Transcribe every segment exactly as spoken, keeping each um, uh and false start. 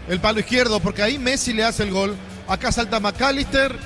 el palo izquierdo, porque ahí Messi le hace el gol. Acá salta McAllister.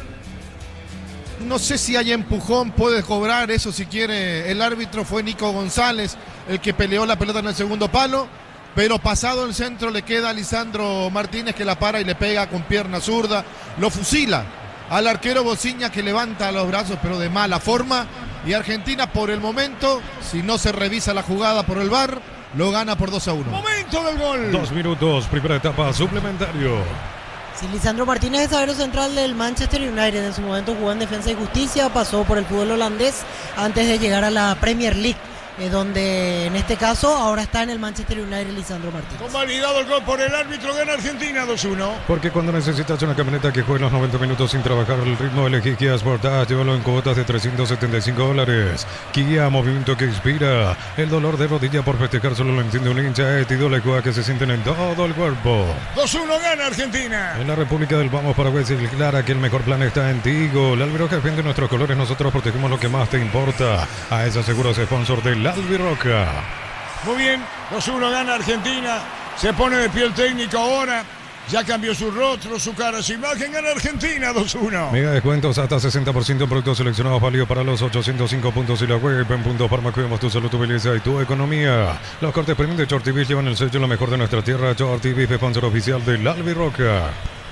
No sé si hay empujón, puede cobrar eso si quiere. El árbitro fue Nico González, el que peleó la pelota en el segundo palo. Pero pasado el centro le queda a Lisandro Martínez, que la para y le pega con pierna zurda. Lo fusila al arquero Bociña, que levanta los brazos pero de mala forma. Y Argentina por el momento, si no se revisa la jugada por el V A R, lo gana por dos a uno. Momento del gol. Dos minutos, primera etapa, suplementario. Sí, Lisandro Martínez es zaguero central del Manchester United. En su momento jugó en Defensa y Justicia, pasó por el fútbol holandés antes de llegar a la Premier League. Eh, donde en este caso ahora está en el Manchester United Lisandro Martínez. Convalidado el gol por el árbitro, gana Argentina dos uno. Porque cuando necesitas una camioneta que juegue los noventa minutos sin trabajar el ritmo, elegí Kia Sportage, llévalo en cuotas de trescientos setenta y cinco dólares. Kia, movimiento que inspira. El dolor de rodilla por festejar solo lo entiende un hincha, Etido Lecua, que se sienten en todo el cuerpo. dos uno gana Argentina. En la República del Vamos Paraguay se declara que el mejor plan está en Tigo. La Albiroca defiende nuestros colores, nosotros protegemos lo que más te importa. A esa seguro es sponsor del Albiroca. Muy bien, dos uno gana Argentina. Se pone de pie el técnico ahora. Ya cambió su rostro, su cara, su imagen. Gana Argentina dos uno. Mega descuentos hasta sesenta por ciento en productos seleccionados válidos para los ochocientos cinco puntos y la web en Punto Farma. Cuidamos tu salud, tu belleza y tu economía. Los cortes premium de Shorty Beef llevan el sello lo mejor de nuestra tierra. Shorty Beef, sponsor oficial del Albiroca.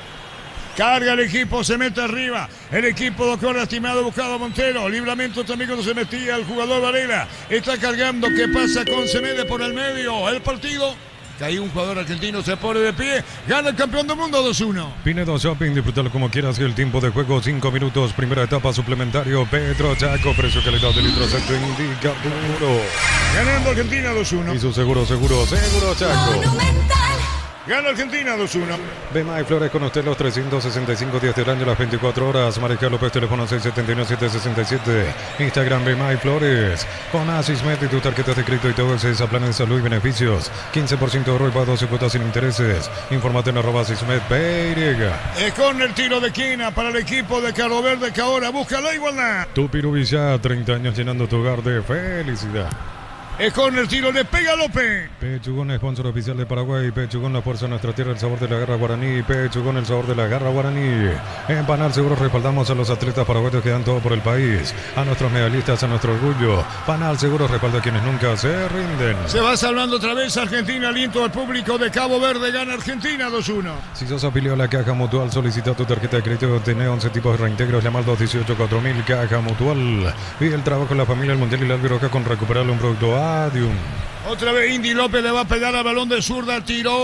Carga el equipo, se mete arriba. El equipo doctor lastimado, buscado a Montero. Libramiento también cuando se metía el jugador Varela. Está cargando. ¿Qué pasa con Semede por el medio? El partido. Caí un jugador argentino, se pone de pie. Gana el campeón del mundo dos uno. Pinedo Shopping, disfrútalo como quieras. El tiempo de juego, cinco minutos. Primera etapa, suplementario. Petro Chaco, precio calidad de litro se te indica duro. Ganando Argentina dos uno. Y su seguro, seguro, seguro Chaco. Monumental. Gana Argentina dos uno. Bema y Flores con usted los trescientos sesenta y cinco días del año, las veinticuatro horas. Mariscal López, teléfono seis siete nueve siete seis siete. Instagram Bema y Flores. Con Asismet y tus tarjetas de crédito y todo ese plan de salud y beneficios. quince por ciento de ahorro y pago doce cuotas sin intereses. Infórmate en arroba Asismet P Y. Es con el tiro de esquina para el equipo de Cabo Verde que ahora busca la igualdad. Tu Pirubilla, treinta años llenando tu hogar de felicidad. Es con el tiro, le pega López. Pechugón, sponsor oficial de Paraguay. Pechugón, la fuerza de nuestra tierra, el sabor de la garra guaraní. Pechugón, el sabor de la garra guaraní. En Panal Seguro respaldamos a los atletas paraguayos que dan todo por el país. A nuestros medallistas, a nuestro orgullo. Panal Seguro respalda a quienes nunca se rinden. Se va salvando otra vez Argentina. Aliento al público de Cabo Verde. Gana Argentina dos uno. Si sos afiliado a la Caja Mutual, solicita tu tarjeta de crédito y obtener once tipos de reintegros. Llama al dos dieciocho cuatro mil. Caja Mutual. Vive el trabajo en la familia, el mundial y la Albiroca con recuperarle un producto Adium. Otra vez Indy López le va a pegar al balón de zurda.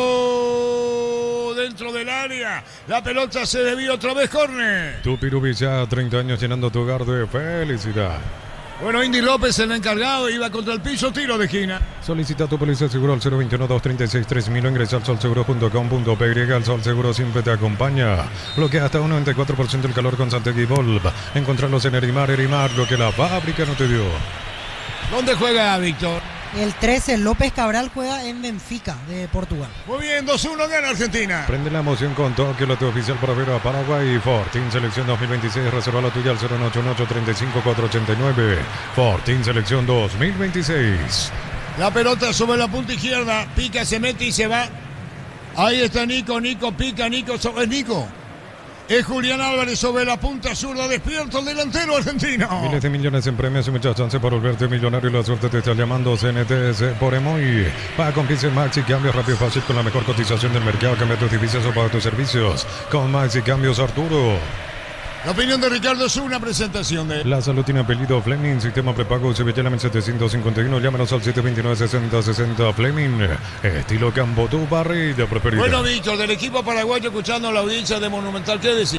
Tiró dentro del área. La pelota se desvió otra vez, córner. Tu Pirubilla, treinta años llenando tu hogar de felicidad. Bueno, Indy López, el encargado, iba contra el piso, tiro de esquina. Solicita tu póliza de seguro al cero veintiuno, doscientos treinta y seis, tres mil o ingresa al sol seguro punto com punto pe ye. El Sol Seguro siempre te acompaña. Bloquea hasta un noventa y cuatro por ciento el calor con Santegui Volv. Encontrarlos en Erimar, Erimar, lo que la fábrica no te dio. ¿Dónde juega Víctor? El trece, López Cabral, juega en Benfica, de Portugal. Muy bien, dos uno gana Argentina. Prende la emoción con Tokio, la tu oficial para ver a Paraguay. Fortín Selección dos mil veintiséis, reserva la tuya al cero nueve ocho ocho, tres cinco cuatro ocho nueve. Fortín Selección dos mil veintiséis. La pelota sobre la punta izquierda, pica, se mete y se va. Ahí está Nico, Nico pica, Nico, sobre Nico. Es Julián Álvarez sobre la punta zurda, despierto el delantero argentino. Miles de millones en premios y muchas chances para volverte millonario. La suerte te está llamando C N T S por Emoy. Paga con quince Maxi Cambios rápido y fácil con la mejor cotización del mercado. Cambia tus divisas o paga tus servicios con Maxi Cambios Arturo. La opinión de Ricardo es una presentación de... La salud tiene apellido Fleming, sistema prepago Sevillana setecientos cincuenta y uno, llámanos al siete dos nueve, sesenta sesenta Fleming, estilo Campo, tu parrilla preferida. Bueno, Víctor, del equipo paraguayo escuchando a la audiencia de Monumental, ¿qué decir?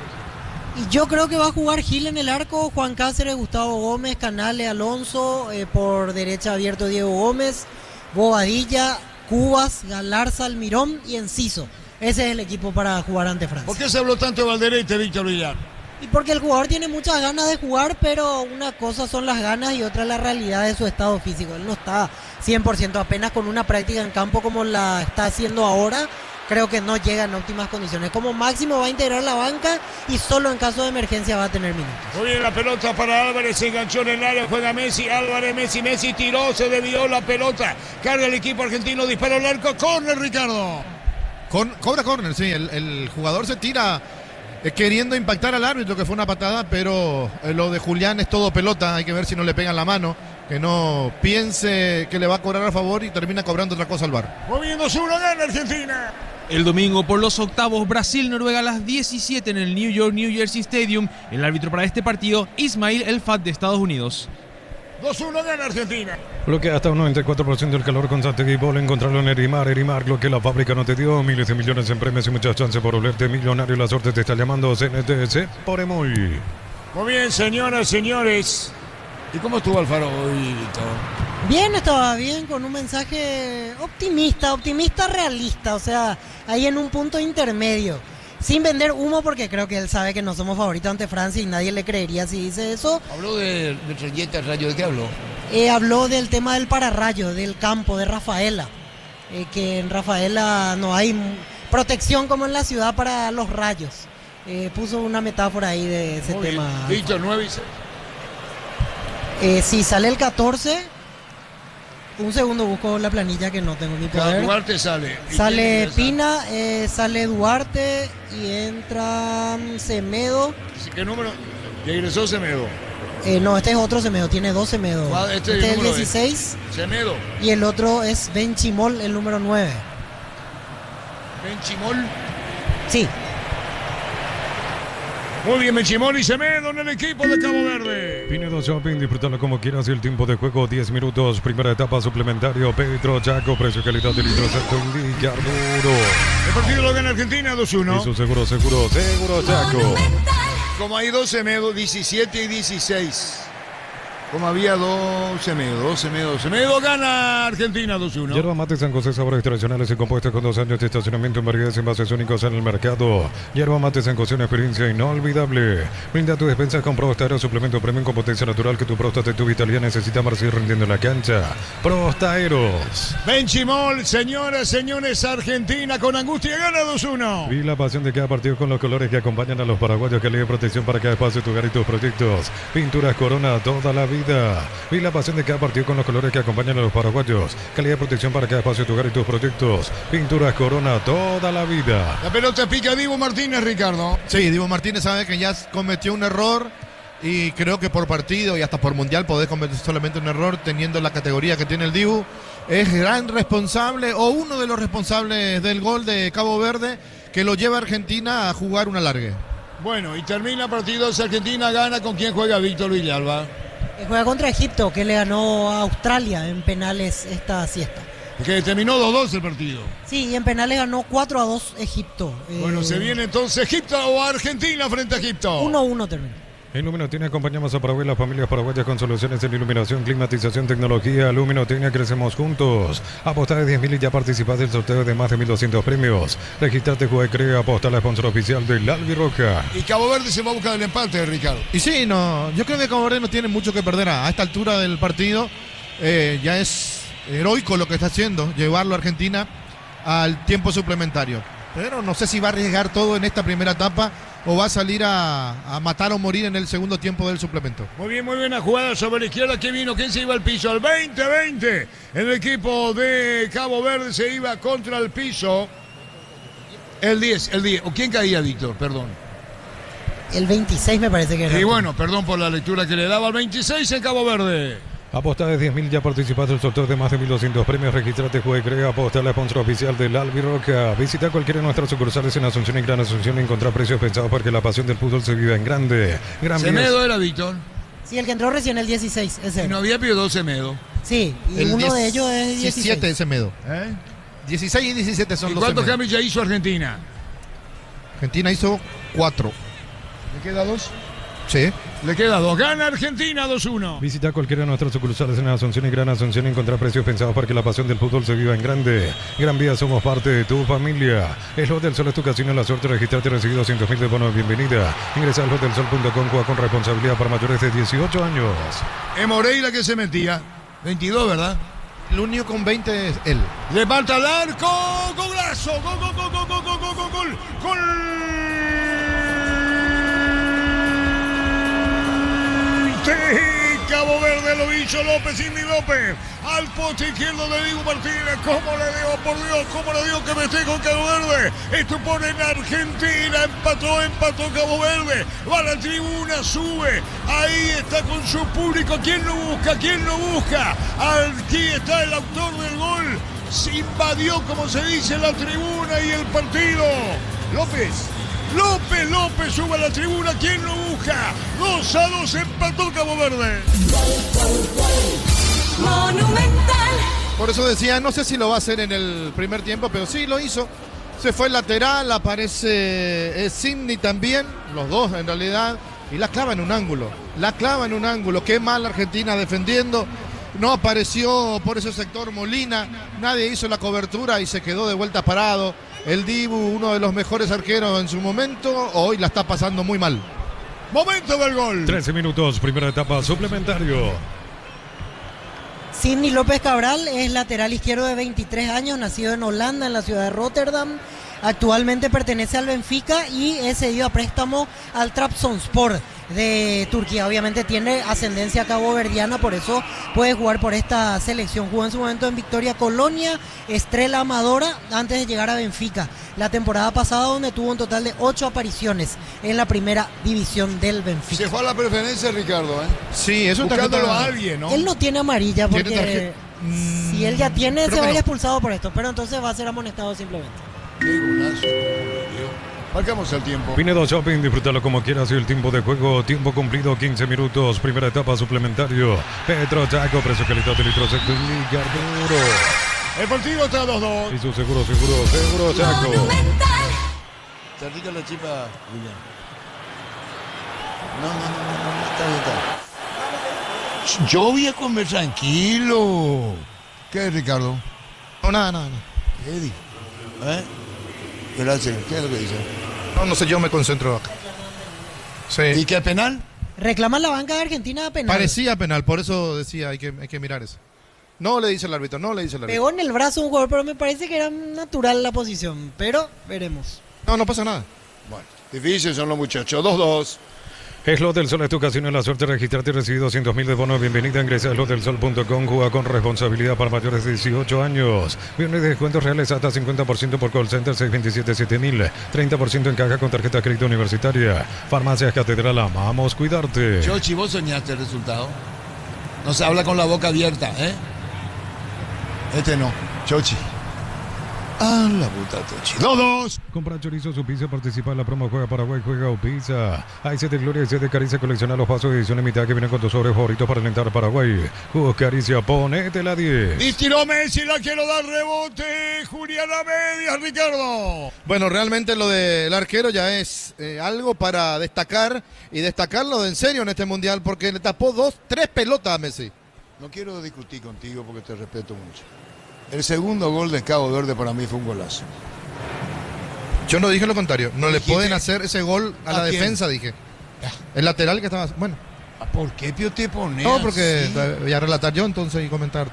Y yo creo que va a jugar Gil en el arco, Juan Cáceres, Gustavo Gómez, Canales, Alonso, eh, por derecha abierto Diego Gómez, Bobadilla, Cubas, Galarza, Almirón y Enciso. Ese es el equipo para jugar ante Francia. ¿Por qué se habló tanto de Valderete, Víctor Villar? Y porque el jugador tiene muchas ganas de jugar, pero una cosa son las ganas y otra la realidad de su estado físico. Él no está cien por ciento, apenas con una práctica en campo como la está haciendo ahora, creo que no llega en óptimas condiciones. Como máximo va a integrar la banca y solo en caso de emergencia va a tener minutos. Muy bien, la pelota para Álvarez, se enganchó en el área, juega Messi, Álvarez, Messi, Messi tiró, se desvió la pelota, carga el equipo argentino, disparó al arco, córner Ricardo. Con, cobra córner, sí. El, el jugador se tira eh, queriendo impactar al árbitro, que fue una patada, pero eh, lo de Julián es todo pelota. Hay que ver si no le pegan la mano. Que no piense que le va a cobrar a favor y termina cobrando otra cosa al V A R. Moviéndose uno, gana Argentina. El domingo por los octavos, Brasil-Noruega a las diecisiete en el New York New Jersey Stadium. El árbitro para este partido, Ismail El Fat de Estados Unidos. dos uno gana Argentina. Bloquea hasta un noventa y cuatro por ciento del calor con Santegui Bol. Encontrarlo en Erimar. Erimar, lo que la fábrica no te dio. Miles de millones en premios y muchas chances por volverte millonario. La suerte te está llamando. C N T C por Emoy. Muy bien, señoras, señores. ¿Y cómo estuvo Alfaro hoy, Víctor? Bien, estaba bien, con un mensaje optimista, optimista realista, o sea, ahí en un punto intermedio. Sin vender humo, porque creo que él sabe que no somos favoritos ante Francia y nadie le creería si dice eso. ¿Habló de Metralleta Rayo? ¿De qué habló? Eh, habló del tema del pararrayo, del campo, de Rafaela. Eh, que en Rafaela no hay protección como en la ciudad para los rayos. Eh, puso una metáfora ahí de ese Muy tema. bien. Víctor, nueve y seis. Eh, si sale el catorce, un segundo busco la planilla que no tengo mi Cada poder. Duarte sale. ¿Y Sale quién Pina, eh, sale Duarte y entra mm, Semedo. ingresa? ¿Qué número? Ya ingresó Semedo. Eh, no, este es otro Semedo, tiene dos Semedo. ¿Cuál? Este Este, es el es el número dieciséis Semedo. y el otro es Ben Chimol, el número nueve. Benchimol. Sí, Muy bien, Benchimol y Semedo en el equipo de Cabo Verde. Pinedo Shopping, disfrutando como quieras y el tiempo de juego diez minutos. Primera etapa suplementario. Petro Chaco, precio y calidad de litro exacto indica Arturo. El partido lo gana Argentina dos uno. Eso seguro, seguro, seguro Chaco. Como hay dos Semedo, diecisiete y dieciséis. Como había dos Semedo, dos Semedo, Semedo gana Argentina dos uno. Yerba Mate San José, sabores tradicionales y compuestos con dos años de estacionamiento en variedades y envases únicos en el mercado. Yerba Mate San José, una experiencia inolvidable. Brinda tu despensa con Prostaero, suplemento premium con potencia natural que tu próstata y tu vitalidad necesitan para seguir rindiendo en la cancha. Prostaeros. Benchimol, señoras, señores, Argentina con angustia gana dos uno. Vi la pasión de cada partido con los colores que acompañan a los paraguayos, calidad de protección para cada espacio de tu hogar y tus proyectos. Pinturas Corona toda la vida. Vi la pasión de cada partido con los colores que acompañan a los paraguayos. Calidad de protección para cada espacio de tu hogar y tus proyectos. Pinturas Corona toda la vida. La pelota pica Divo Martínez, Ricardo. Sí, Divo Martínez sabe que ya cometió un error y creo que por partido y hasta por mundial podés cometer solamente un error teniendo la categoría que tiene el Dibu. Es gran responsable o uno de los responsables del gol de Cabo Verde que lo lleva a Argentina a jugar un alargue. Bueno, y termina partidos. Argentina gana. ¿Con quién juega Víctor Villalba? eh, juega contra Egipto, que le ganó a Australia en penales esta siesta. Que terminó dos dos el partido. Sí, y en penales ganó cuatro a dos Egipto. Eh, Bueno, se viene entonces Egipto o Argentina frente a Egipto. uno a uno terminó. En Luminotina acompañamos a Paraguay, las familias paraguayas con soluciones en iluminación, climatización, tecnología. Luminotina, crecemos juntos. Apostá de diez mil y ya participás del sorteo de más de mil doscientos premios. Registrate, juega y crea, apostá la sponsor oficial del Albirroja. Y Cabo Verde se va a buscar el empate, Ricardo. Y sí, no, yo creo que Cabo Verde no tiene mucho que perder a, a esta altura del partido. Eh, ya es heroico lo que está haciendo, llevarlo a Argentina al tiempo suplementario. Pero no sé si va a arriesgar todo en esta primera etapa o va a salir a, a matar o morir en el segundo tiempo del suplemento. Muy bien, muy buena jugada sobre la izquierda. ¿Quién vino? ¿Quién se iba al piso? Al veinte veinte. El equipo de Cabo Verde se iba contra el piso. El diez, el diez. ¿O quién caía, Víctor? Perdón. El veintiséis me parece que era. Y bueno, perdón por la lectura que le daba. Al veintiséis en Cabo Verde. Apostá de diez mil, ya participaste del sorteo de más de mil doscientos premios. Registrate, juega y crea, apostá la sponsor oficial del Albirroca. Visita cualquiera de nuestras sucursales en Asunción y Gran Asunción y encontrar precios pensados para que la pasión del fútbol se viva en grande. Gran Semedo Vías. era Víctor. Sí, el que entró recién el dieciséis, ese. Y no había pedido dos Semedo. Sí, y El uno de diez- ellos es diecisiete. diecisiete ese Medo. ¿Eh? dieciséis y diecisiete son ¿Y los cuántos Semedo. cambios ya hizo Argentina? Argentina hizo cuatro. ¿Le queda dos? Sí. Le queda dos. Gana Argentina dos uno. Visita cualquiera de nuestras sucursales en Asunción y Gran Asunción y encontrar precios pensados para que la pasión del fútbol se viva en grande. Gran Vía, somos parte de tu familia. El Hotel Sol es tu casino, la suerte de registrarte y recibir doscientos mil de bono de bienvenida. Ingresa al hotel sol punto com, juega con responsabilidad para mayores de dieciocho años. Es Moreira que se metía. veintidós, ¿verdad? El único con veinte es él. Levanta el arco. Golazo. Gol, gol, gol, gol, gol, gol, gol, gol, gol. Gol. De Cabo Cabo Verde, lo hizo López, Indy López, al poste izquierdo de Diego Martínez. ¿Cómo le dio, por Dios? ¿Cómo le dio que mete con Cabo Verde? Esto pone en Argentina, empató, empató Cabo Verde, va a la tribuna, sube, ahí está con su público. ¿Quién lo busca? ¿Quién lo busca? Aquí está el autor del gol. Se invadió, como se dice, la tribuna y el partido. López. López, López sube a la tribuna. ¿Quién lo busca? dos a dos empató Cabo Verde. Monumental. Por eso decía, no sé si lo va a hacer en el primer tiempo, pero sí lo hizo. Se fue el lateral, aparece eh, Sidney también, los dos en realidad, y la clava en un ángulo. La clava en un ángulo. Qué mal Argentina defendiendo. No apareció por ese sector Molina, nadie hizo la cobertura y se quedó de vuelta parado. El Dibu, uno de los mejores arqueros en su momento, hoy la está pasando muy mal. Momento del gol. trece minutos, primera etapa, suplementario. Sidney López Cabral es lateral izquierdo de veintitrés años, nacido en Holanda, en la ciudad de Rotterdam. Actualmente pertenece al Benfica y es cedido a préstamo al Trabzonspor de Turquía. Obviamente tiene ascendencia caboverdiana, por eso puede jugar por esta selección. Jugó en su momento en Victoria Colonia, Estrella Amadora, antes de llegar a Benfica la temporada pasada, donde tuvo un total de ocho apariciones en la primera división del Benfica. Se fue a la preferencia, Ricardo, ¿eh? Sí, es un Buscándolo tarjeta- a alguien, ¿no? Él no tiene amarilla ¿Tiene porque tarjeta? si él ya tiene, creo se va a que ir no. expulsado por esto, pero entonces va a ser amonestado simplemente. Qué golazo, cómo le dio. Marcamos el tiempo. Pinedo Shopping, disfrútalo como quieras y el tiempo de juego, tiempo cumplido, quince minutos, primera etapa, suplementario. Petro Chaco, precio calidad de litro seco y Ligarduro. El partido está dos dos. Y su seguro, seguro, seguro Chaco. Monumental. Está rica la chipa, William. No, no, no, no, no, no, está bien, está bien. Yo voy a comer tranquilo. ¿Qué, Ricardo? No, nada, nada, nada. ¿Qué dijo? ¿Eh? Gracias. ¿Qué es lo que dice? No, no sé, yo me concentro acá. Sí. ¿Y qué penal? Reclaman la banca de Argentina penal. Parecía penal, por eso decía, hay que, hay que mirar eso. No le dice el árbitro, no le dice el árbitro. Pegó en el brazo un jugador, pero me parece que era natural la posición. Pero veremos. No, no pasa nada. Bueno, difíciles son los muchachos. dos dos. Slot del Sol es tu ocasión en la suerte de registrarte y recibir doscientos mil de bono. Bienvenida, ingresa a slot del sol punto com, juega con responsabilidad para mayores de dieciocho años. Viernes de descuentos reales hasta cincuenta por ciento por call center seis dos siete siete mil, treinta por ciento en caja con tarjeta de crédito universitaria. Farmacias Catedral, amamos cuidarte. Chochi, ¿vos soñaste el resultado? No se habla con la boca abierta, ¿eh? Este no. Chochi. Ah, la puta Chochi. dos dos. Compra chorizo, su pizza, participa en la promo Juega Paraguay, Juega o Pizza. Hay set de Gloria y set de Caricia, colecciona los pasos de edición limitada que vienen con tus sobres favoritos para alentar a Paraguay. Jugos Caricia, ponete la diez. Y tiró Messi, la quiero dar rebote. Juliana Medias, Ricardo. Bueno, realmente lo del arquero ya es eh, algo para destacar y destacarlo de en serio en este mundial porque le tapó dos, tres pelotas a Messi. No quiero discutir contigo porque te respeto mucho. El segundo gol de Cabo Verde para mí fue un golazo. Yo no dije lo contrario, no le Dijiste- pueden hacer ese gol a, ¿A la quién? defensa, dije. El lateral que estaba, bueno, ¿Por qué Pio te pones no, porque así? eh, voy a relatar yo entonces y comentar.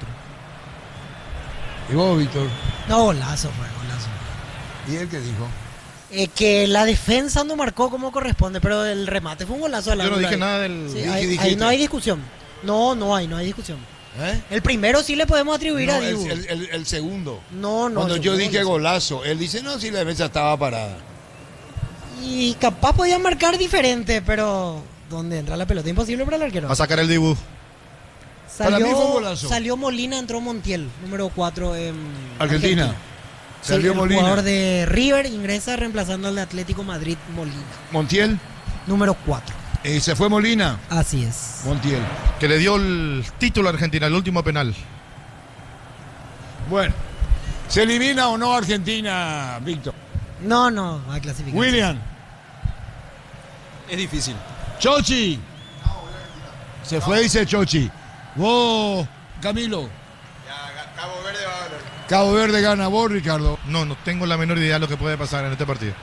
¿Y vos, Víctor? No, golazo fue, golazo. ¿Y él qué dijo? Eh, que la defensa no marcó como corresponde, pero el remate fue un golazo. al Yo no ángulo dije ahí. nada del... Sí, ¿Qué ahí, dijiste? ahí no hay discusión. No, no hay, no hay discusión. ¿Eh? El primero sí le podemos atribuir No, a el, Dibu. el- el- el segundo. No, no. Cuando el yo segundo dije golazo. golazo, él dice, no, si la defensa estaba parada. Y capaz podía marcar diferente, pero donde entra la pelota imposible para el arquero. Va a sacar el Dibu. Para mí fue un Salió, golazo. salió Molina, entró Montiel, número cuatro en Argentina. Sí, Salió el Molina. jugador de River ingresa reemplazando al de Atlético Madrid, Molina. Montiel. Número cuatro. Eh, se fue Molina. Así es. Montiel. Que le dio el título a Argentina, el último penal. Bueno, ¿se elimina o no Argentina, Víctor? No, no, va a clasificar. William. Es difícil. Chochi. Se fue, dice Chochi. Vos, Camilo. Cabo Verde va a ganar. Cabo Verde gana, vos, Ricardo. No, no tengo la menor idea de lo que puede pasar en este partido.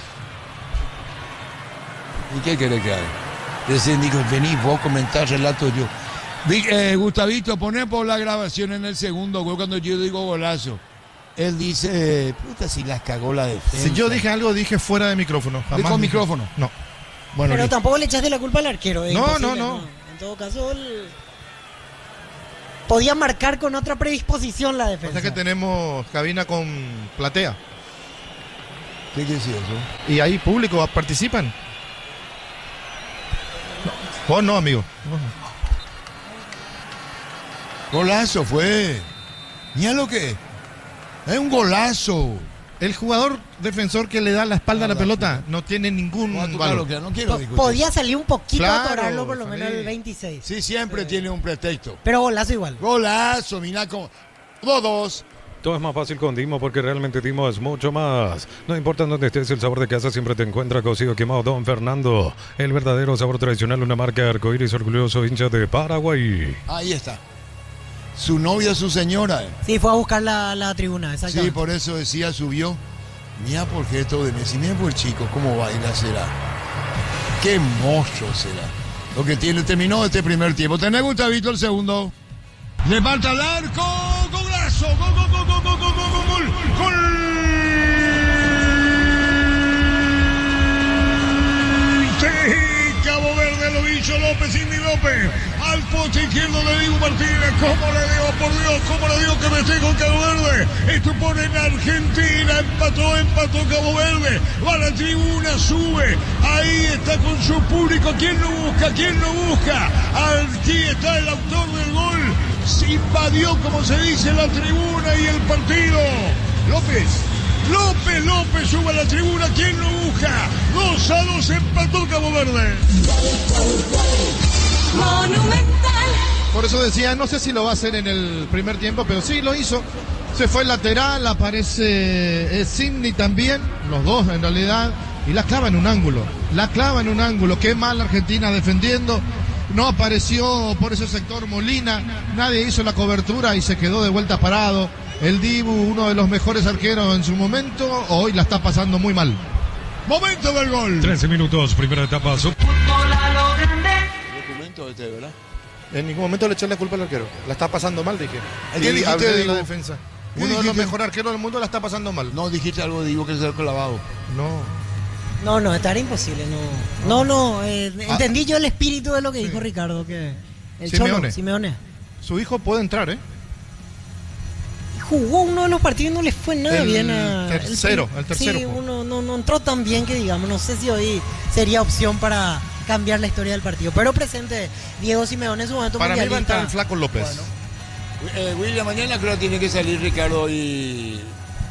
¿Y qué querés que haga? Recién dijo, vení, vos comentás, relato yo. Vi- eh, Gustavito, poné por la grabación en el segundo gol cuando yo digo golazo. Él dice, puta, si las cagó la defensa. Si yo dije algo, dije fuera de micrófono. ¿Dijo Jamás dije- micrófono? No. Bueno, Pero listo. tampoco le echaste la culpa al arquero. es No, imposible, no, no. En todo caso, el- podía marcar con otra predisposición la O defensa. sea que tenemos cabina con platea. ¿Qué quiere decir eso? Y ahí público participan. Vos no, amigo. Golazo fue. Mira lo que es un golazo. El jugador defensor que le da la espalda a la pelota no tiene ningún Voy a tocar valor. lo que no quiero Po- discutir. podía salir un poquito Claro, a atorarlo por lo salí. menos el veintiséis. Sí, siempre tiene un pretexto. Pero golazo igual. Golazo, mira como dos dos. Todo es más fácil con Dimo porque realmente Dimo es mucho más. No importa dónde estés, el sabor de casa siempre te encuentra cocido quemado. Don Fernando, el verdadero sabor tradicional, una marca arcoíris orgulloso hincha de Paraguay. Ahí está. Su novia, su señora. eh. Sí, fue a buscar la, la tribuna, Sí, exactamente. por eso decía, subió. Mira por gesto de Messi, mira por el chico, cómo baila será. Qué monstruo será. Lo que tiene, terminó este primer tiempo. ¿Tenés, Gustavito, el segundo? Levanta el arco, golazo, gol, gol, gol, gol, gol, gol, gol, gol, gol. Sí, Cabo Verde lo hizo López, Indy López, al poste izquierdo de Diego Martínez. ¿Cómo le digo, por Dios, cómo le digo que me estoy con Cabo Verde? Esto pone en Argentina, empató, empató Cabo Verde, va a la tribuna, sube, ahí está con su público. ¿Quién lo busca? ¿Quién lo busca? Aquí está el autor del gol. Se invadió, como se dice, la tribuna y el partido. López, López, López sube a la tribuna. ¿Quién lo busca? dos a dos empató Cabo Verde. Monumental. Por eso decía, no sé si lo va a hacer en el primer tiempo, pero sí lo hizo. Se fue el lateral, aparece eh, Sidney también, los dos en realidad, y la clava en un ángulo. La clava en un ángulo. Qué mal Argentina defendiendo. No apareció por ese sector Molina, nadie hizo la cobertura y se quedó de vuelta parado. El Dibu, uno de los mejores arqueros en su momento, hoy la está pasando muy mal. Momento del gol. trece minutos, primera etapa. Su- Documento este, ¿verdad? En ningún momento le eché la culpa al arquero. La está pasando mal, dije. ¿Qué Y dijiste, hablé de Diego? la defensa. ¿Qué Uno de los dijiste? mejores arqueros del mundo la está pasando mal. No, dijiste algo, digo que se ha clavado. No. No, no, estar imposible, no. No, no, eh, Ah. entendí yo el espíritu de lo que dijo Ricardo, que el Simeone. Cholo, Simeone. Su hijo puede entrar, ¿eh? Jugó uno de los partidos y no le fue nada El bien a... tercero, el tercero Sí, jugó. uno no, no entró tan bien que digamos, no sé si hoy sería opción para cambiar la historia del partido. Pero presente Diego Simeone en su momento Para mí va a mundialista. entrar el Flaco López. Eh, William, mañana creo que tiene que salir Ricardo y...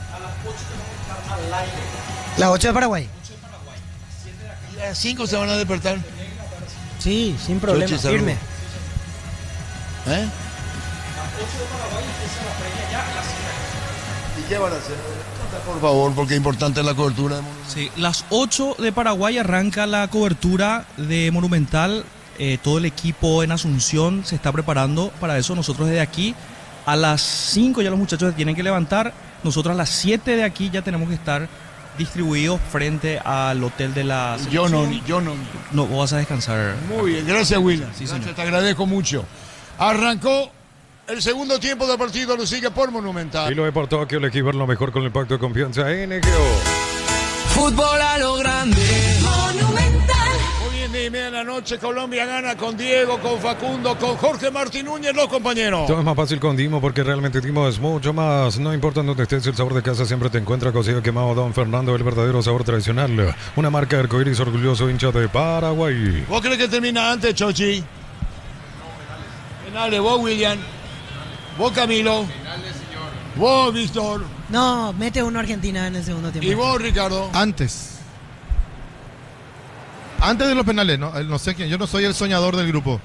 La ocho de Paraguay. Y a las cinco se van a despertar. Sí, sin problema, Chochi, salud. firme. ¿Eh? ¿Y qué van a hacer? Por favor, porque es importante la cobertura de Monumental. Sí, las ocho de Paraguay arranca la cobertura de Monumental. Eh, todo el equipo en Asunción se está preparando para eso. Nosotros desde aquí a las cinco ya los muchachos se tienen que levantar. Nosotros a las siete de aquí ya tenemos que estar distribuidos frente al hotel de la Yo no, selección. yo no. No, vos vas a descansar. Muy bien, gracias William. Sí, Gracias, señor. te agradezco mucho. Arrancó el segundo tiempo del partido, lo sigue por Monumental. Y lo de por Tokio, el equipo es lo mejor con el pacto de confianza N G O. Fútbol a lo grande. Monumental. Hoy en día y media de la noche Colombia gana con Diego, con Facundo, con Jorge Martín Núñez, los compañeros. Todo es más fácil con Dimo porque realmente Dimo es mucho más. No importa dónde estés, el sabor de casa siempre te encuentra cocido quemado. Don Fernando, el verdadero sabor tradicional. Una marca arcoíris orgulloso hincha de Paraguay. ¿Vos crees que termina antes, Chochi? Penales, vos, William. Vos, Camilo. Penales, señor. Vos, Víctor. No, mete uno a Argentina en el segundo tiempo. Y vos, Ricardo. Antes. Antes de los penales, no, no sé quién. Yo no soy el soñador del grupo.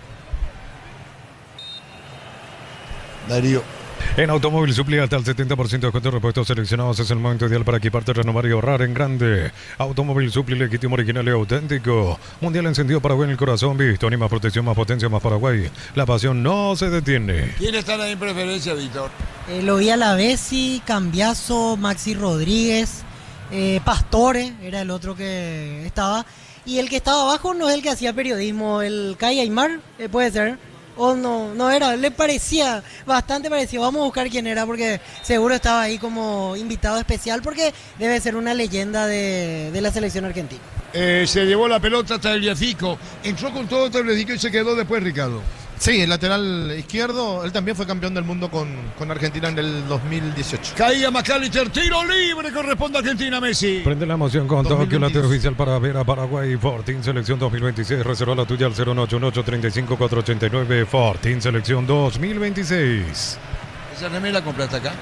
Darío. En Automóvil Supli hasta el setenta por ciento de descuento de repuestos seleccionados es el momento ideal para equiparte, renovar y ahorrar en grande. Automóvil Supli, legítimo, original y auténtico. Mundial encendido Paraguay en el corazón, visto. Ni más protección, más potencia, más Paraguay. La pasión no se detiene. ¿Quién está ahí en preferencia, Víctor? Eh, lo vi a la Bessi, Cambiaso, Maxi Rodríguez, eh, Pastore, era el otro que estaba. Y el que estaba abajo no es el que hacía periodismo, el Kai Aymar, eh, puede ser. O no, no era, le parecía bastante parecido. Vamos a buscar quién era porque seguro estaba ahí como invitado especial porque debe ser una leyenda de, de la selección argentina. Eh, se llevó la pelota hasta el Tagliafico. Entró con todo Tagliafico y se quedó después, Ricardo. Sí, el lateral izquierdo, él también fue campeón del mundo con, con Argentina en el dos mil dieciocho. Caía McAllister, tiro libre, corresponde a Argentina, Messi. Prende la emoción con Tokio, la dos mil veintidós. oficial para ver a Paraguay. Fortín Selección dos mil veintiséis. Reserva la tuya al cero uno ocho ocho, tres cinco cuatro ocho nueve. Fortín Selección dos mil veintiséis. ¿Esa remera la compraste acá?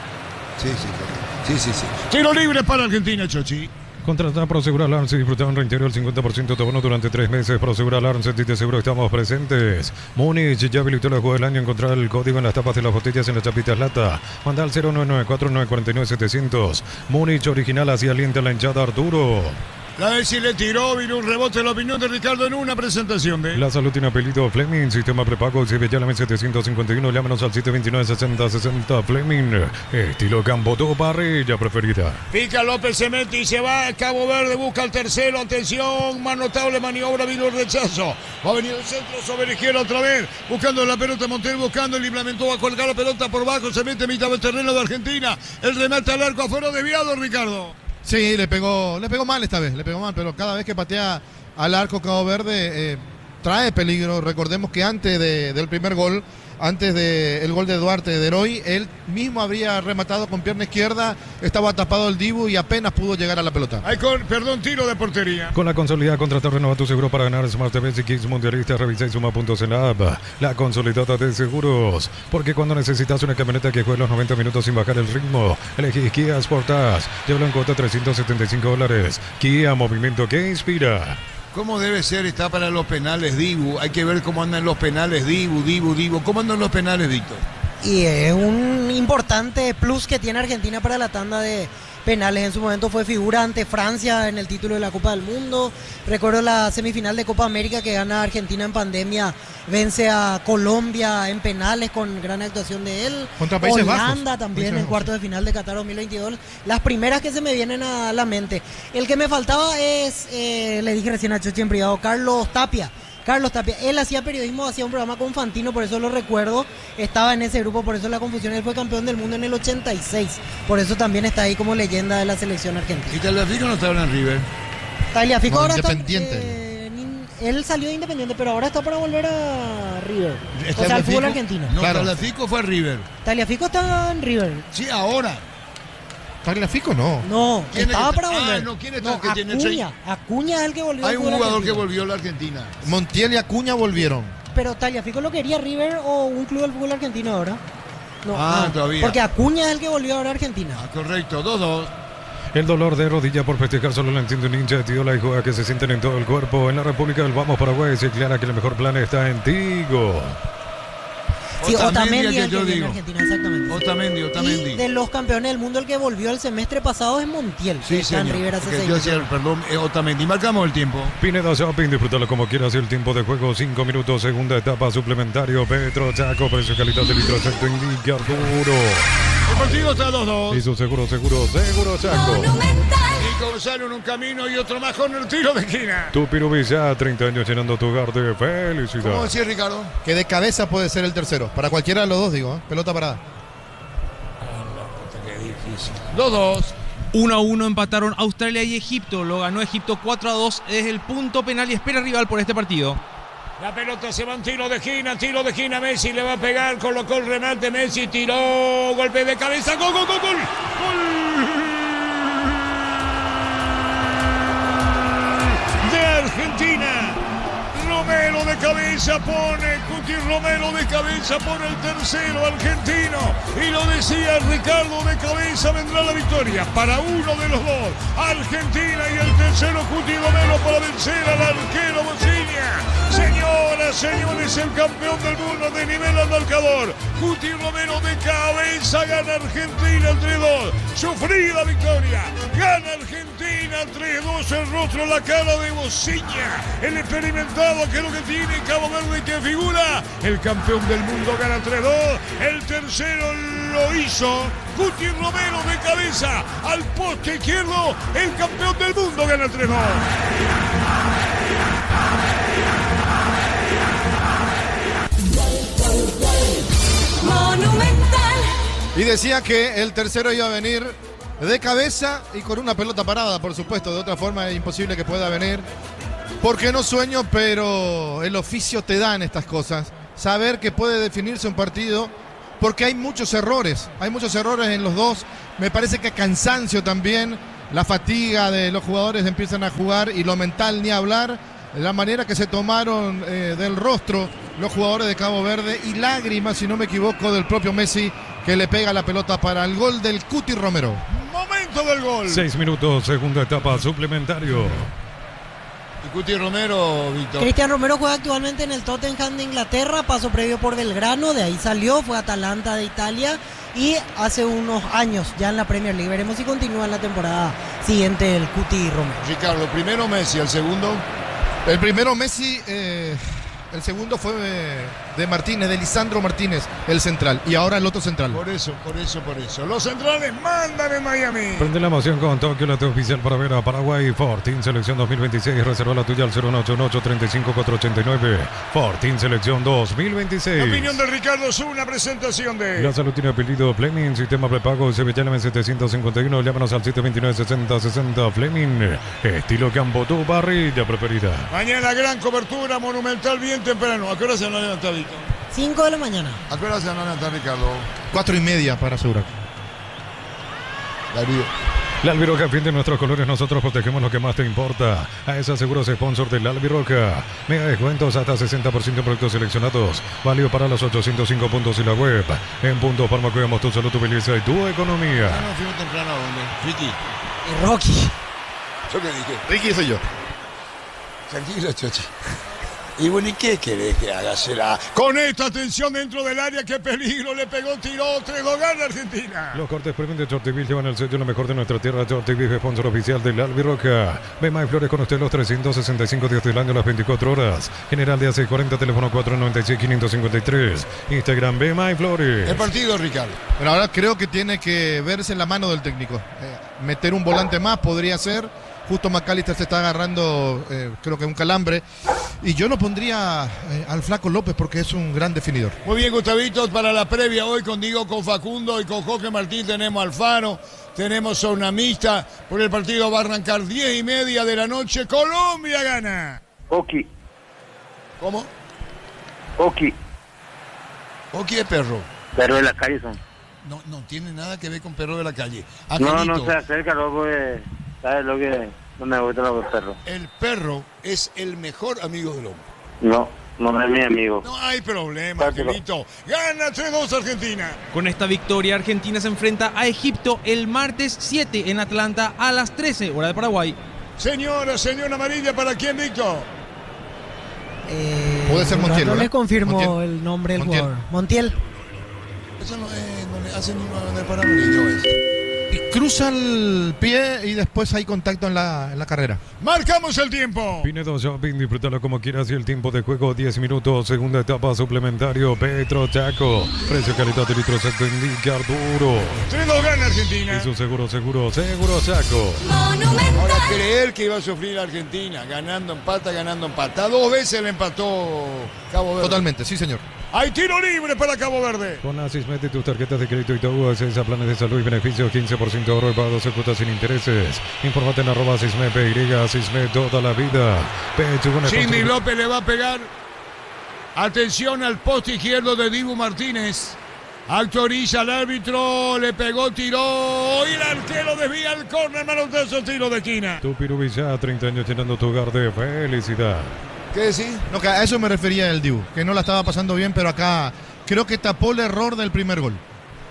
Sí, sí, sí, sí, sí. Tiro libre para Argentina, Chochi. Contrata Prosegural Arms y disfruta un reintegro del cincuenta por ciento de bono durante tres meses. Prosegural Arms, en Tite Seguro estamos presentes. Múnich ya habilitó la jugada del año. Encontrar el código en las tapas de las botellas en las chapitas lata. Manda al cero nueve nueve cuatro nueve cuatro nueve siete cero cero. Múnich original, así alienta la hinchada Arturo. La Messi le tiró, vino un rebote, la opinión de Ricardo en una presentación de... La salud tiene apellido Fleming, sistema prepago, se ve ya la M setecientos cincuenta y uno, llámanos al siete dos nueve sesenta sesenta Fleming, estilo campo, tu parrilla preferida. Pica López, se mete y se va, Cabo Verde busca el tercero, atención, más notable maniobra, vino el rechazo, va a venir el centro sobre la izquierda otra vez, buscando la pelota, Montiel buscando, el libramiento va a colgar la pelota por bajo, se mete en mitad del terreno de Argentina, el remate al arco afuera desviado, Ricardo. Sí, le pegó, le pegó mal esta vez, le pegó mal, pero cada vez que patea al arco Cabo Verde eh, trae peligro. Recordemos que antes de, del primer gol, antes del gol de Duarte de Heroy, él mismo habría rematado con pierna izquierda, estaba tapado el Dibu y apenas pudo llegar a la pelota. Hay con, perdón, tiro de portería. Con la consolidada contratar renova tu seguro para ganar Smart T V y Kicks Mundialista, revisa y suma puntos en la app. La consolidada de seguros, porque cuando necesitas una camioneta que juegue los noventa minutos sin bajar el ritmo, elegí Kia Sportage, llévalo en cuota trescientos setenta y cinco dólares. Kia, movimiento que inspira. ¿Cómo debe ser? Está para los penales Dibu. Hay que ver cómo andan los penales Dibu, Dibu, Dibu. ¿Cómo andan los penales, Víctor? Y es un importante plus que tiene Argentina para la tanda de penales. En su momento fue figura ante Francia en el título de la Copa del Mundo. Recuerdo la semifinal de Copa América que gana Argentina en pandemia, vence a Colombia en penales con gran actuación de él. Contra Países Holanda Bajos. también Países en cuartos de final de Qatar dos mil veintidós. Las primeras que se me vienen a la mente. El que me faltaba es, eh, le dije recién a Chochi en privado, Carlos Tapia. Carlos Tapia, él hacía periodismo, hacía un programa con Fantino, por eso lo recuerdo, estaba en ese grupo, por eso la confusión, él fue campeón del mundo en el ochenta y seis, por eso también está ahí como leyenda de la selección argentina. ¿Y Tagliafico no estaba en River? Tagliafico No, ahora Independiente. está, eh, nin- él salió de Independiente, pero ahora está para volver a River, o sea, al Tagliafico- fútbol argentino. No, Claro. Tagliafico fue a River. Tagliafico está en River. Sí, ahora. Tagliafico no. No, ¿Quién es estaba que para está- volver. Ah, no, ¿quién está el que tiene Acuña, Acuña es el que volvió Hay al un fútbol jugador que argentino. volvió a la Argentina. Montiel y Acuña volvieron. Pero Tagliafico lo quería River o un club del fútbol argentino ahora. No, Ah, no, todavía. Porque Acuña es el que volvió ahora a Argentina. Ah, correcto, dos dos. El dolor de rodilla por festejar solo lo entiende un hincha de Tiola y juega que se sienten en todo el cuerpo. En la República del Vamos Paraguay se aclara que el mejor plan está en Tigo. Sí, Otamendi, Otamendi el es que el yo que viene digo. a Argentina, exactamente. Otamendi, Otamendi. Y de los campeones del mundo, el que volvió el semestre pasado es Montiel, Sí, que está en señor. River hace Porque seis yo meses. decía, perdón, eh, Otamendi. Marcamos el tiempo. Pineda Shopping, disfrútalo como quieras. El tiempo de juego, cinco minutos, segunda etapa, suplementario. Petro Chaco, precio calidad de litro, exacto, indica Arturo. El partido está dos dos. Y su seguro, seguro, seguro Chaco. Nico Gonzalo en un camino y otro más con el tiro de esquina. Tu Pirubilla, treinta años llenando tu hogar de felicidad. ¿Cómo decía Ricardo? Que de cabeza puede ser el tercero. Para cualquiera de los dos, digo, ¿eh? Pelota parada. Qué difícil. dos dos. uno a uno empataron Australia y Egipto. Lo ganó Egipto cuatro a dos. Es el punto penal y espera rival por este partido. La pelota se va en tiro de esquina, tiro de esquina, Messi le va a pegar, colocó el remate, Messi tiró, golpe de cabeza, gol, gol, gol, gol, gol de Argentina. Romero de cabeza pone, Cuti Romero de cabeza pone el tercero argentino. Y lo decía Ricardo, de cabeza vendrá la victoria para uno de los dos. Argentina y el tercero Cuti Romero para vencer al arquero Bociña. Señoras, señores, el campeón del mundo de nivel al marcador. Cuti Romero de cabeza gana Argentina tres dos. Sufrida victoria. Gana Argentina tres dos. El rostro, la cara de Bociña. El experimentado, que es lo que tiene Cabo Verde, que figura. El campeón del mundo gana tres dos. El tercero lo hizo Cuti Romero de cabeza al poste izquierdo. El campeón del mundo gana tres dos. Monumental. Y decía que el tercero iba a venir de cabeza y con una pelota parada, por supuesto. De otra forma es imposible que pueda venir. Porque no sueño, pero el oficio te da en estas cosas. saber que puede definirse un partido, porque hay muchos errores, hay muchos errores en los dos. Me parece que cansancio también, la fatiga de los jugadores empiezan a jugar y lo mental ni hablar, la manera que se tomaron eh, del rostro los jugadores de Cabo Verde y lágrimas, si no me equivoco, del propio Messi que le pega la pelota para el gol del Cuti Romero. Momento del gol. Seis minutos, segunda etapa, suplementario. El Cuti Romero, Víctor. Cristian Romero juega actualmente en el Tottenham de Inglaterra, paso previo por Belgrano, de ahí salió, fue a Atalanta de Italia y hace unos años ya en la Premier League. Veremos si continúa en la temporada siguiente el Cuti Romero. Ricardo, primero Messi, el segundo. El primero Messi, eh, el segundo fue eh, de Martínez, de Lisandro Martínez, el central, y ahora el otro central. Por eso, por eso, por eso. Los centrales mandan en Miami. Prende la emoción con Tokio, la T oficial para ver a Paraguay. Fortín Selección dos mil veintiséis. Reserva la tuya al cero uno ocho ocho, tres cinco cuatro ocho nueve. Fortín Selección dos mil veintiséis. La opinión de Ricardo es una presentación de... La salud tiene apellido Fleming. Sistema prepago Sevillana setecientos cincuenta y uno. Llámanos al siete dos nueve, sesenta sesenta. Fleming. Estilo campo, tu parrilla preferida. Mañana gran cobertura monumental bien temprano. ¿A qué hora se van a levantar, Víctor? cinco de la mañana. ¿A qué hora se van a levantar, Ricardo? Cuatro y media para asegurar. Darío. La Albiroca defiende nuestros colores, nosotros protegemos lo que más te importa. A esa seguros sponsor de la Albiroca. Mega descuentos hasta sesenta por ciento en productos seleccionados. Válido para los ochocientos cinco puntos y la web. En Puntos Parma cuidamos tu salud, tu belleza y tu economía. Ah, no, fuimos temprano, ¿dónde? Ricky. Y Rocky. ¿Yo qué dije? Ricky soy yo. Tranquilo, Chochi. Y bueno, ¿y qué querés que haga? Será. Con esta tensión dentro del área, qué peligro, le pegó, tiró, tres dos gana Argentina. Los cortes premium de Chortiville llevan el sello lo mejor de nuestra tierra. Chortiville, sponsor oficial de la Albiroca. Bema y Flores con usted los trescientos sesenta y cinco días del año, las veinticuatro horas. General de A seiscientos cuarenta, teléfono cuatro nueve seis, quinientos cincuenta y tres. Instagram Bema y Flores. El partido, Ricardo. Pero ahora creo que tiene que verse en la mano del técnico. Eh, meter un volante más podría ser. Justo McAllister se está agarrando, eh, creo que un calambre. Y yo no pondría eh, al Flaco López porque es un gran definidor. Muy bien, Gustavitos, para la previa hoy con Diego, con Facundo y con Jorge Martín tenemos Alfaro, tenemos a una mixta, por el partido va a arrancar diez y media de la noche, Colombia gana. Oki. ¿Cómo? Oki. Oki es perro. Perro de la calle son. No, no tiene nada que ver con perro de la calle. No, Angelito, no se acerca, luego pues, ¿sabes lo que? No me gustan los perros. el perro es el mejor amigo del hombre. No, no es mi amigo. No hay problema, Sáquelo. Angelito. Gana tres dos Argentina. Con esta victoria, Argentina se enfrenta a Egipto el martes siete en Atlanta a las trece, hora de Paraguay. Señora, señora amarilla, ¿para quién, Víctor? Eh, Puede ser Montiel, No ¿verdad? les confirmo Montiel. el nombre del Montiel. jugador. Montiel. Eso no, es, no le hacen ni para un niño eso. Y cruza el pie y después hay contacto en la, en la carrera. Marcamos el tiempo. Pinedo Shopping, disfrútalo como quieras y el tiempo de juego diez minutos, segunda etapa suplementario, Petro Chaco, precio calidad de litro exacto indica Arturo. tres dos gana Argentina. Y su seguro, seguro, seguro Chaco. Ahora, creer que iba a sufrir la Argentina, ganando empata, ganando empata. Dos veces le empató Cabo Verde. Totalmente, sí señor. Hay tiro libre para Cabo Verde. Con Asis mete tus tarjetas de crédito y todo acceso a planes de salud y beneficios, quince por ciento de ahorro y pago doce cuotas sin intereses. Infórmate en arroba Asisme, P Y, Asisme toda la vida. Pechugones Cindy con- López le va a pegar. Atención al poste izquierdo de Dibu Martínez. Autoriza al árbitro, le pegó, tiró y el arquero desvía el córner, manotazo, tiro de esquina. Tu Pirubilla, treinta años llenando tu hogar de felicidad. ¿Qué decís? No, que a eso me refería el Dibu, que no la estaba pasando bien, pero acá creo que tapó el error del primer gol.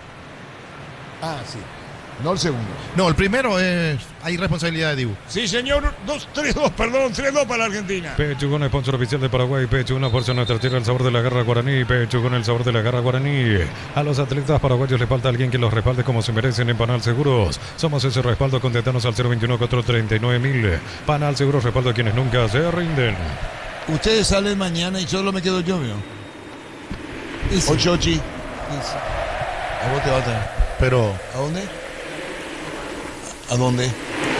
Ah, sí. No el segundo. No, el primero es. Hay responsabilidad de Dibu. Sí, señor. dos tres dos, perdón, tres dos para Argentina. Pechugón, sponsor oficial de Paraguay. Pechugón, una fuerza en nuestra tierra, el sabor de la garra guaraní. Pechugón, el sabor de la garra guaraní. A los atletas paraguayos les falta alguien que los respalde como se merecen en Panal Seguros. Somos ese respaldo, contactanos al cero veintiuno, cuatrocientos treinta y nueve mil. Panal Seguros, respaldo a quienes nunca se rinden. Ustedes salen mañana y solo me quedo yo, ¿vio? Y sí. Ocho, ochi. Y sí. ¿A vos te va a traer? Pero. ¿A dónde? ¿A dónde?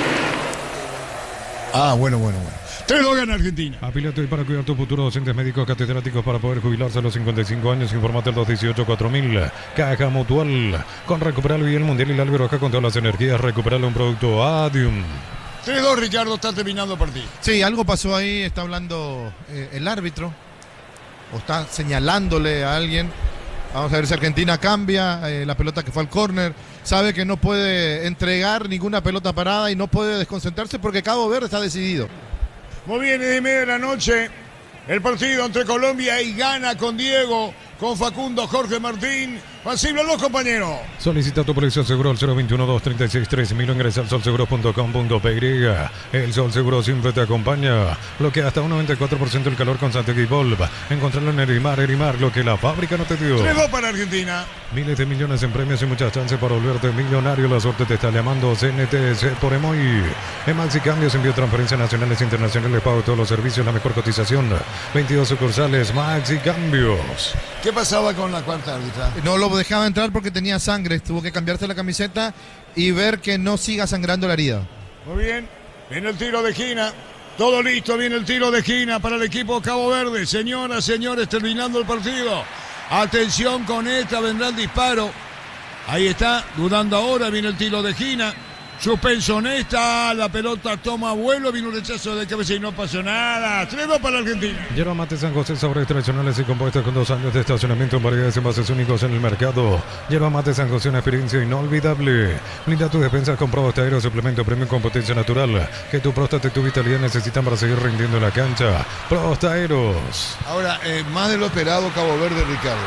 Ah, bueno, bueno, bueno. tres dos gana Argentina. Afíliate hoy para cuidar tu futuro. Docentes médicos catedráticos para poder jubilarse a los cincuenta y cinco años. Informate al dos dieciocho cuatro mil. Caja Mutual. Con Recuperal y el Mundial y la Albiroca con todas las energías. Recuperal un producto Adium. tres dos, Ricardo, está terminando el partido. Sí, algo pasó ahí, está hablando eh, el árbitro. o está señalándole a alguien. Vamos a ver si Argentina cambia eh, la pelota que fue al córner. Sabe que no puede entregar ninguna pelota parada y no puede desconcentrarse porque Cabo Verde está decidido. Muy bien, es de media de la noche. El partido entre Colombia y Ghana con Diego, con Facundo, Jorge Martín. Pasible a los compañeros. Solicita tu policía seguro al cero veintiuno, dos treinta y seis, tres mil o ingresa al sol seguro punto com punto pe y. El Sol Seguro siempre te acompaña. Bloquea hasta un noventa y cuatro por ciento el calor con Santiago y Volv. Encontrarlo en Erimar, Erimar, lo que la fábrica no te dio. tres dos para Argentina. Miles de millones en premios y muchas chances para volverte millonario. La suerte te está llamando. C N T S por Emoy. En Maxi Cambios, envío transferencias nacionales e internacionales, pago de todos los servicios, la mejor cotización. veintidós sucursales, Maxi Cambios. ¿Qué pasaba con la cuarta árbitra? No lo dejaba entrar porque tenía sangre. Tuvo que cambiarse la camiseta y ver que no siga sangrando la herida. Muy bien. Viene el tiro de esquina. Todo listo. Viene el tiro de esquina para el equipo Cabo Verde. Señoras, señores, terminando el partido. Atención con esta. Vendrá el disparo. Ahí está. Dudando ahora. Viene el tiro de esquina. Suspenso en esta, la pelota toma vuelo, vino un rechazo de cabeza y no pasó nada. tres dos para Argentina. Yerba Mate San José, sabores tradicionales y compuestas con dos años de estacionamiento en variedades y envases únicos en el mercado. Yerba Mate San José, una experiencia inolvidable. Blinda tus defensas con Prostaero, suplemento premium con potencia natural que tu próstata y tu vitalidad necesitan para seguir rindiendo en la cancha. Prostaeros. Ahora, eh, más de lo esperado Cabo Verde, Ricardo.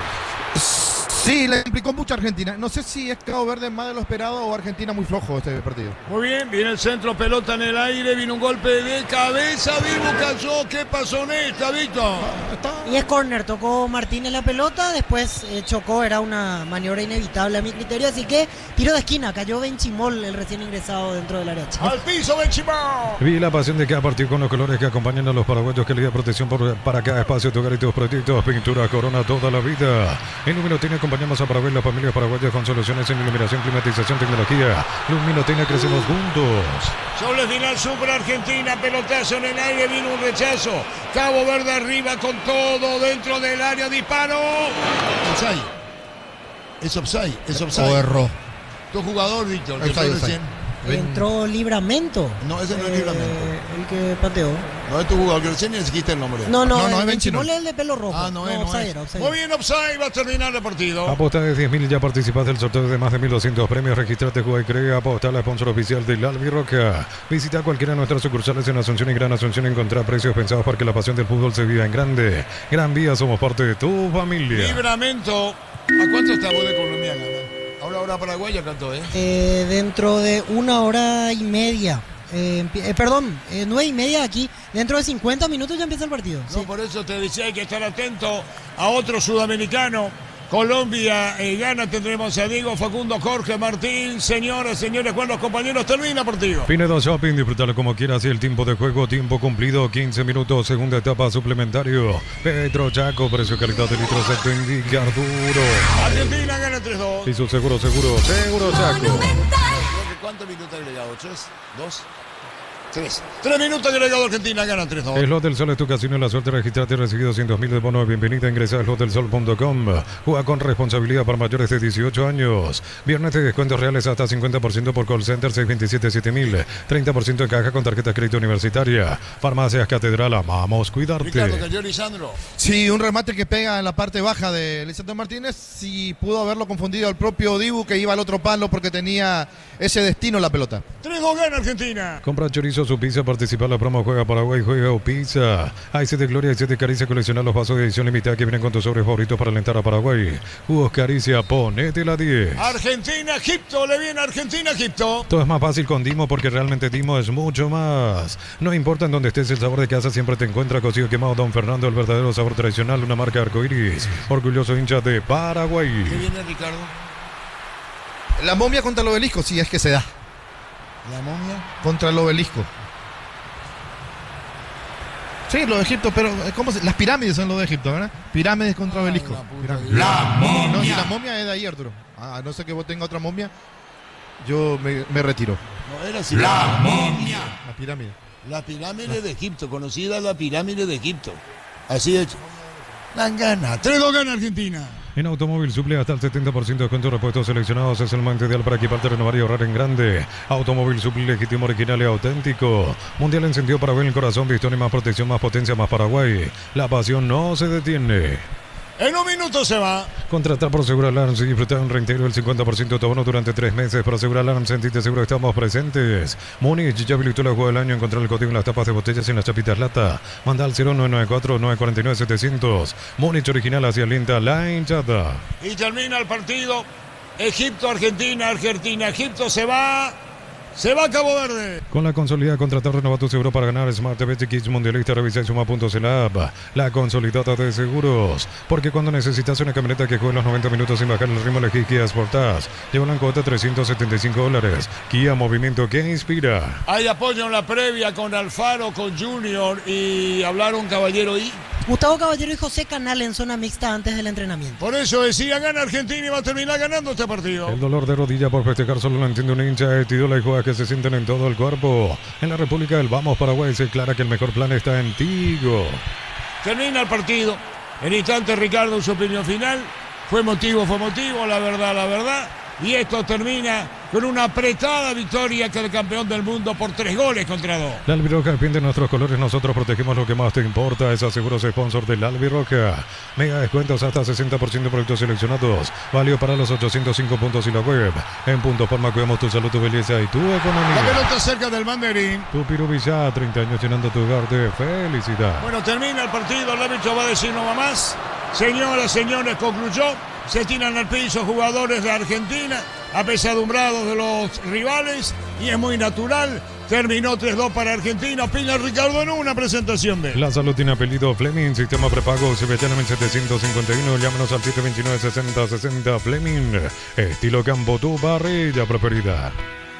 Sí, le implicó mucho a Argentina. No sé si es Cabo Verde más de lo esperado o Argentina muy flojo este partido. Muy bien, viene el centro, pelota en el aire, vino un golpe de cabeza, Dibu cayó. ¿Qué pasó en esta, Víctor? Y es córner, tocó Martínez la pelota, después eh, chocó, era una maniobra inevitable a mi criterio, así que tiro de esquina, cayó Benchimol, el recién ingresado dentro del área chica. ¡Al piso, Benchimol! Vi la pasión de cada partido con los colores que acompañan a los paraguayos, que le da protección por, para cada espacio, tu hogar y tus proyectos. Pintura Corona toda la vida. En Luminotina acompañamos a Paraguay, las familias paraguayas con soluciones en iluminación, climatización, tecnología. Luminotina, crecemos juntos. Sobre final Super Argentina, pelotazo en el aire, vino un rechazo. Cabo Verde arriba con todo dentro del área, disparo. Offside. Es offside, es offside. O erró. Tu jugador, Víctor, que Offside, fue offside. recién. Entró Libramento. No, ese no es eh, Libramento. El que pateó. No es tu jugador, que recién ni dijiste el nombre. No, no, No, no, el es Benchimol Benchimol. es el de pelo rojo. Ah, no es, no offside es. era, offside. Muy bien, offside, va a terminar el partido. Aposta de diez mil, ya participas del sorteo de más de mil doscientos premios. Registrate, juega y crea. Aposta, la sponsor oficial del Albirroca. Visita cualquiera de nuestras sucursales en Asunción y Gran Asunción. Encontrar precios pensados para que la pasión del fútbol se viva en grande. Gran Vía, somos parte de tu familia. Libramento. ¿A cuánto estamos de colombiana? Ahora, ahora Paraguaya cantó, ¿eh? Eh, dentro de una hora y media. Eh, empie- eh, perdón, eh, nueve y media aquí. Dentro de cincuenta minutos ya empieza el partido. No, Sí. por eso te decía, hay que estar atento a otro sudamericano. Colombia eh, gana, tendremos a Diego, Facundo, Jorge, Martín. Señoras, señores, cuando los compañeros termina el partido. Pinedo Shopping, disfrútalo como quieras y el tiempo de juego, tiempo cumplido, quince minutos, segunda etapa suplementario. Petro Chaco, precio calidad de litro secto indica Arturo. Argentina gana tres dos. Y su seguro, seguro, seguro Chaco. ¿Cuántos minutos agregados? ¿Tres? ¿Dos? Tres. Tres minutos agregado, Argentina gana tres dos. El Hotel Sol es tu casino, la suerte de registrarte, recibido doscientos mil de bono de bienvenida. Ingresa al hotel sol punto com. Juega con responsabilidad para mayores de dieciocho años. Viernes de descuentos reales hasta cincuenta por ciento por call center seis dos siete siete mil. treinta por ciento en caja con tarjeta de crédito universitaria. Farmacias Catedral, amamos cuidarte. Ricardo, cayó Lisandro. Sí, un remate que pega en la parte baja de Lisandro Martínez. Si pudo haberlo confundido al propio Dibu, que iba al otro palo porque tenía ese destino la pelota. tres dos gana Argentina. Compra chorizo, su pizza, participa en la promo Juega Paraguay, Juega o Pizza. Hay siete Gloria y siete Caricia, colecciona los vasos de edición limitada que vienen con tus sobres favoritos para alentar a Paraguay. Jugos Caricia, ponete la diez. Argentina, Egipto, le viene Argentina, Egipto. Todo es más fácil con Dimo porque realmente Dimo es mucho más. No importa en dónde estés, el sabor de casa siempre te encuentra. Cocido quemado Don Fernando, el verdadero sabor tradicional, una marca arcoiris. Orgulloso hincha de Paraguay. ¿Qué viene, Ricardo? La momia contra el obelisco, sí, es que se da. ¿La momia? Contra el obelisco. Sí, lo de Egipto, pero eh, ¿cómo se? Las pirámides son lo de Egipto, ¿verdad? Pirámides contra Ah, obelisco. la puta Pirámides. vida. La momia. No, y la momia es de ahí, Arturo. Ah, a no sé que vos tengas otra momia, yo me, me retiro. No, era así. La momia. La pirámide. La pirámide de Egipto, conocida la pirámide de Egipto. Así es. Dan gana. tres dos gana Argentina. En Automóvil Suple hasta el setenta por ciento de descuento de repuestos seleccionados. Es el momento ideal para equiparte, renovar y ahorrar en grande. Automóvil Suple, legítimo, original y auténtico. Mundial encendido para ver el corazón, pistón y más protección, más potencia, más Paraguay. La pasión no se detiene. En un minuto se va. Contratar por Seguro Alarms y disfrutar un reintegro del cincuenta por ciento de tu abono durante tres meses. Por Seguro Alarms, sentite seguro, estamos presentes. Múnich ya habilitó la juego del año. Encontrar el código en las tapas de botellas y en las chapitas lata. Manda al cero nueve nueve cuatro, nueve cuatro nueve, setecientos. Múnich original, hacia alienta la hinchada. Y termina el partido. Egipto, Argentina, Argentina, Egipto se va. Se va a Cabo Verde. Con la consolidada contratar, renova tu seguro para ganar. Smart T V X Mundialista, revisa y suma puntos en la app. La consolidada de seguros. Porque cuando necesitas una camioneta que juegue los noventa minutos sin bajar el ritmo, elegí Kia Sportage. Lleva una cuota de trescientos setenta y cinco dólares. Kia, movimiento que inspira. Hay apoyo en la previa con Alfaro, con Junior y hablaron Caballero y... Gustavo Caballero y José Canal en zona mixta antes del entrenamiento. Por eso decía, gana Argentina y va a terminar ganando este partido. El dolor de rodilla por festejar solo lo entiende un hincha de Tidola y juega que se sienten en todo el cuerpo. En la República del Vamos Paraguay se declara que el mejor plan está en Tigo. Termina el partido. En instante Ricardo su opinión final. Fue motivo, fue motivo, la verdad, la verdad. Y esto termina con una apretada victoria que el campeón del mundo por tres goles contra dos. La Albiroja defiende nuestros colores, nosotros protegemos lo que más te importa. Es Aseguros sponsor de la Albiroja. Mega descuentos hasta sesenta por ciento de productos seleccionados. Válido para los ochocientos cinco puntos y la web. En Punto Forma cuidamos tu salud, tu belleza y tu economía. La pelota cerca del banderín. Tu Pirubillá, treinta años llenando tu hogar de felicidad. Bueno, termina el partido, el árbitro va a decir no va más. Señoras, señores, concluyó. Se tiran al piso jugadores de Argentina, apesadumbrados de los rivales, y es muy natural. Terminó tres dos para Argentina. Opina Ricardo en una presentación de... La salud tiene apellido Fleming, sistema prepago, se llama en setecientos cincuenta y uno, llámanos al siete dos nueve, sesenta sesenta Fleming. Estilo campo, tu parrilla preferida.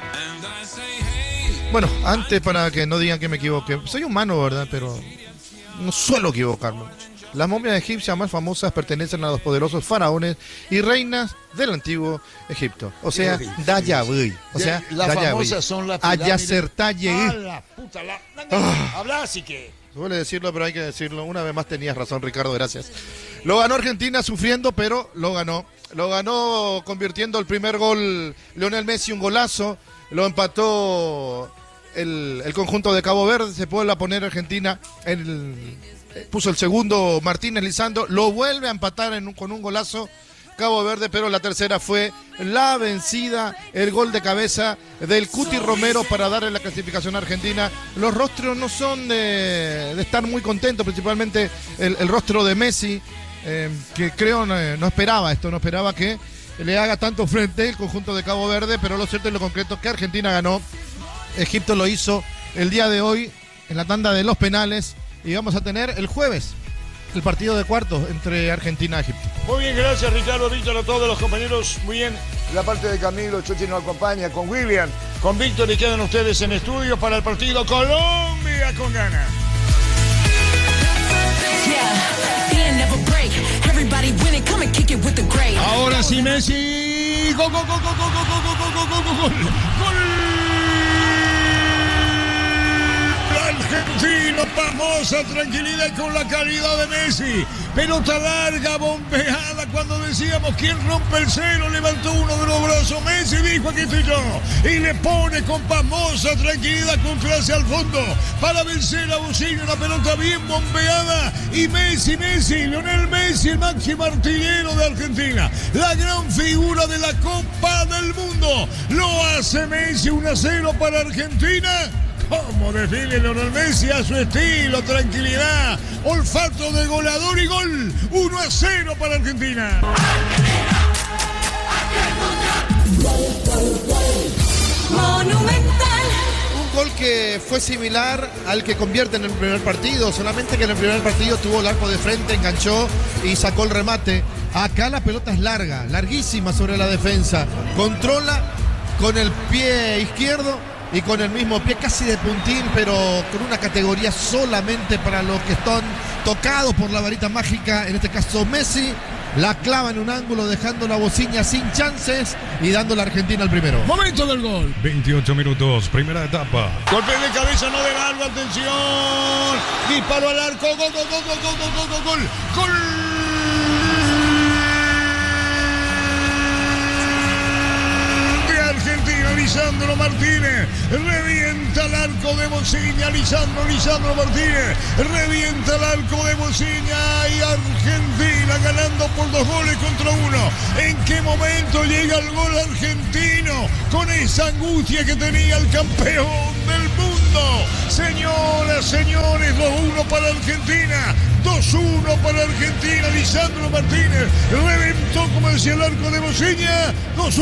Bueno, antes para que no digan que me equivoqué, soy humano, ¿verdad? Pero no suelo equivocarme. Las momias egipcias más famosas pertenecen a los poderosos faraones y reinas del antiguo Egipto. O sea, Dayabui. O sea, las famosas son las pirámides. Ayacertaye. Ah, la puta, la... Ah. Habla así que... Suele decirlo, pero hay que decirlo. Una vez más tenías razón, Ricardo, gracias. Lo ganó Argentina sufriendo, pero lo ganó. Lo ganó convirtiendo el primer gol Lionel Messi, un golazo. Lo empató el, el conjunto de Cabo Verde. Se puede poner Argentina en el... Puso el segundo Martínez Lizando, lo vuelve a empatar en un, con un golazo Cabo Verde, pero la tercera fue la vencida, el gol de cabeza del Cuti Romero para darle la clasificación a Argentina. Los rostros no son de, de estar muy contentos, principalmente el, el rostro de Messi, eh, que creo no, no esperaba esto, no esperaba que le haga tanto frente el conjunto de Cabo Verde, pero lo cierto y lo concreto es que Argentina ganó. Egipto lo hizo el día de hoy en la tanda de los penales. Y vamos a tener el jueves el partido de cuartos entre Argentina y Egipto. Muy bien, gracias Ricardo, Víctor, a todos los compañeros. Muy bien, la parte de Camilo, Chochi nos acompaña, con William, con Víctor, y quedan ustedes en estudio para el partido Colombia con ganas. Ahora sí, Messi. Gol, gol, gol, gol, gol, gol, gol, gol, gol, gol, gol, gol. Argentino, famosa tranquilidad con la calidad de Messi. Pelota larga, bombeada. Cuando decíamos quién rompe el cero, levantó uno de los brazos. Messi dijo: aquí estoy yo. Y le pone con famosa tranquilidad, con clase al fondo, para vencer a Bocino. Una pelota bien bombeada. Y Messi, Messi, Lionel Messi, el máximo artillero de Argentina, la gran figura de la Copa del Mundo. Lo hace Messi, uno a cero para Argentina. Como define Lionel Messi a su estilo, tranquilidad, olfato de goleador y gol. uno a cero para Argentina. Monumental. Un gol que fue similar al que convierte en el primer partido, solamente que en el primer partido tuvo el arco de frente, enganchó y sacó el remate. Acá la pelota es larga, larguísima sobre la defensa. Controla con el pie izquierdo y con el mismo pie casi de puntín, pero con una categoría solamente para los que están tocados por la varita mágica, en este caso Messi. La clava en un ángulo, dejando la bocina sin chances y dando la Argentina al primero. Momento del gol. veintiocho minutos, primera etapa. Golpe de cabeza, no de largo, atención. Disparo al arco, gol, gol, gol, gol, gol, gol, gol, gol. Lisandro Martínez. Revienta el arco de Mociña. Lisandro, Lisandro Martínez. Revienta el arco de Mociña. Y Argentina ganando por dos goles contra uno. ¿En qué momento llega el gol argentino? Con esa angustia que tenía el campeón del mundo. Señoras, señores, dos uno para Argentina. dos uno para Argentina. Lisandro Martínez reventó, como decía, el arco de Mociña. dos uno.